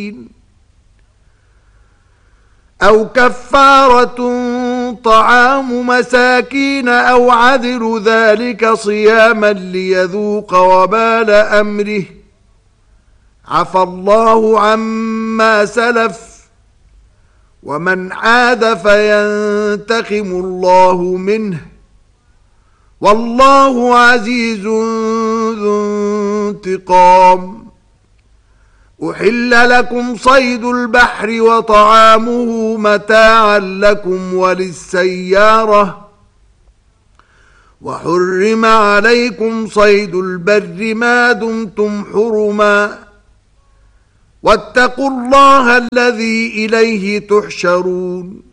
أو كفارة طعام مساكين أو عدل ذلك صياما ليذوق وبال أمره عفى الله عما سلف ومن عاد فينتقم الله منه والله عزيز ذو انتقام. أحل لكم صيد البحر وطعامه متاعا لكم وللسيارة وحرم عليكم صيد البر ما دمتم حرما واتقوا الله الذي إليه تحشرون.